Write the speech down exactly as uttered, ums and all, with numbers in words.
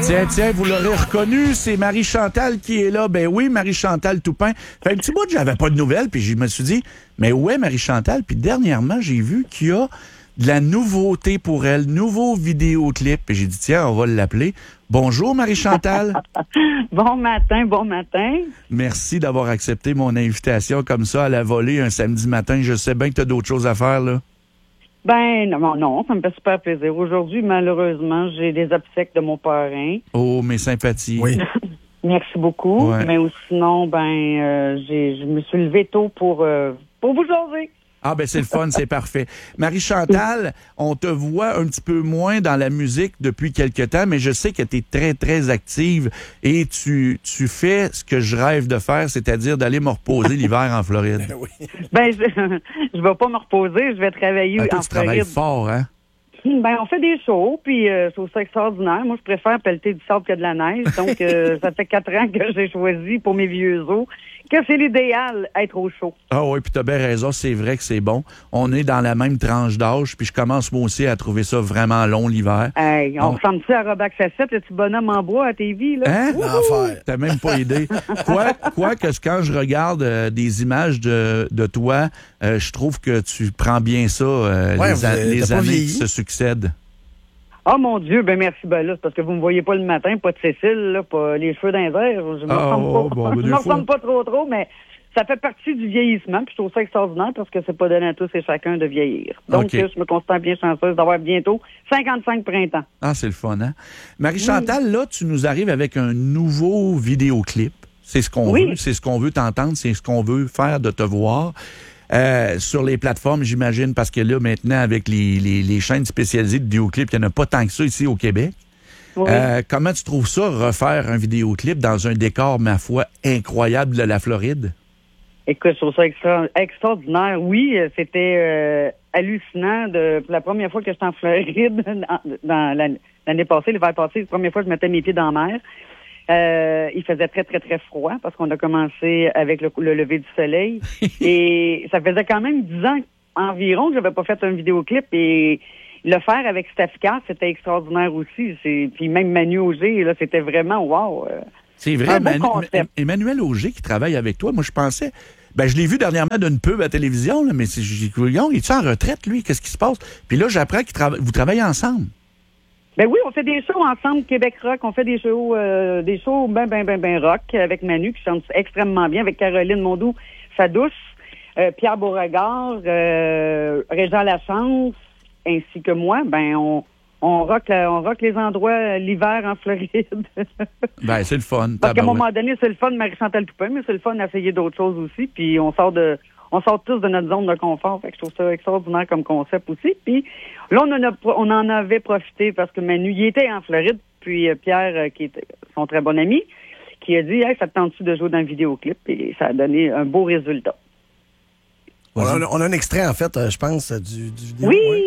Tiens, tiens, vous l'aurez reconnu, c'est Marie-Chantal qui est là. Ben oui, Marie-Chantal Toupin. Fait un petit bout, j'avais pas de nouvelles, puis je me suis dit, mais où est Marie-Chantal? Puis dernièrement, j'ai vu qu'il y a de la nouveauté pour elle, nouveau vidéoclip. Puis j'ai dit, tiens, on va l'appeler. Bonjour, Marie-Chantal. Bon matin, bon matin. Merci d'avoir accepté mon invitation comme ça à la volée un samedi matin. Je sais bien que tu as d'autres choses à faire, là. Ben non, non, ça me fait super plaisir. Aujourd'hui, malheureusement, j'ai des obsèques de mon parrain. Oh, mes sympathies. Oui. Merci beaucoup. Ouais. Mais sinon, ben, euh, j'ai, je me suis levé tôt pour, euh, pour vous jaser. Ah ben c'est le fun, c'est parfait. Marie-Chantal, on te voit un petit peu moins dans la musique depuis quelque temps, mais je sais que tu es très, très active et tu, tu fais ce que je rêve de faire, c'est-à-dire d'aller me reposer l'hiver en Floride. Oui. Ben, je, je vais pas me reposer, je vais travailler Ah, toi, en tu travailles Floride. fort, hein? Ben, on fait des shows, puis euh, je trouve ça extraordinaire. Moi, je préfère pelleter du sable que de la neige. Donc, euh, ça fait quatre ans que j'ai choisi pour mes vieux os que c'est l'idéal, être au chaud. Ah oui, puis t'as bien raison, c'est vrai que c'est bon. On est dans la même tranche d'âge, puis je commence moi aussi à trouver ça vraiment long l'hiver. Hey, on On- ressemble-tu à Robac Facette, le petit bonhomme en bois à T V, là? Hein? L'enfer. T'as même pas idée. Quoi, quoi que quand je regarde euh, des images de, de toi, euh, je trouve que tu prends bien ça, euh, Ouais, les, a- vous- les t'as pas années qui vieilli. se succèdent. Oh mon Dieu, ben merci, ben là, c'est parce que vous me voyez pas le matin, pas de Cécile, là, pas les cheveux dans les airs. Je me Ah, ressemble oh, pas. bon, ben, je des me fois- ressemble pas trop trop, mais ça fait partie du vieillissement, puis je trouve ça extraordinaire parce que c'est pas donné à tous et chacun de vieillir. Donc, OK. euh, je me considère bien chanceuse d'avoir bientôt cinquante-cinq printemps. Ah, c'est le fun, hein? Marie-Chantal, là, tu nous arrives avec un nouveau vidéoclip. C'est ce qu'on Oui. veut, c'est ce qu'on veut t'entendre, c'est ce qu'on veut faire de te voir. Euh, sur les plateformes, j'imagine, parce que là, maintenant, avec les, les, les chaînes spécialisées de vidéoclips, il n'y en a pas tant que ça ici au Québec. Oui. Euh, comment tu trouves ça, refaire un vidéoclip dans un décor, ma foi, incroyable de la Floride? Écoute, je trouve ça extra- extraordinaire. Oui, euh, c'était euh, hallucinant. De, pour la première fois que j'étais en Floride, dans, dans l'année, l'année passée, l'hiver passé, la première fois que je mettais mes pieds dans la mer, euh, il faisait très, très, très froid parce qu'on a commencé avec le, le lever du soleil. Et ça faisait quand même dix ans environ que j'avais pas fait un vidéoclip. Et le faire avec Steph Carr, c'était extraordinaire aussi. C'est, puis même Manu Auger, là, c'était vraiment wow. euh, C'est vrai, Un beau Manu- concept. Emmanuel Auger qui travaille avec toi, moi je pensais, ben je l'ai vu dernièrement d'une pub à la télévision, là, mais c'est, j'ai dit, voyons, il est en retraite lui, qu'est-ce qui se passe? Puis là j'apprends que trava- vous travaillez ensemble. Ben oui, on fait des shows ensemble, Québec Rock. On fait des shows, euh, des shows ben, ben, ben, ben rock avec Manu qui chante extrêmement bien, avec Caroline Mondou, Fadouche, euh, Pierre Beauregard, euh, Régent Lachance, ainsi que moi. Ben on on rock, la- on rock les endroits euh, l'hiver en Floride. Ben c'est le fun. Parce qu'à un tabarouette. moment donné, c'est le fun de Marie-Chantal Toupin, mais c'est le fun d'essayer d'autres choses aussi. Puis on sort de, on sort tous de notre zone de confort. Fait que je trouve ça extraordinaire comme concept aussi. Puis là, on en a, pro- on en avait profité parce que Manu, il était en Floride. Puis euh, Pierre, euh, qui était son très bon ami, qui a dit, hey, ça te tente-tu de jouer dans un vidéoclip? Et ça a donné un beau résultat. On a, on a un extrait, en fait, euh, je pense, du, du vidéo. Oui, ouais.